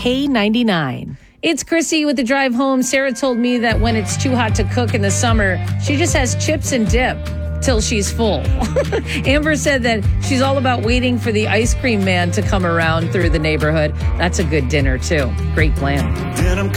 K99. It's Chrissy with the drive home. Sarah told me that when it's too hot to cook in the summer, she just has chips and dip till she's full. Amber said that she's all about waiting for the ice cream man to come around through the neighborhood. That's a good dinner, too. Great plan.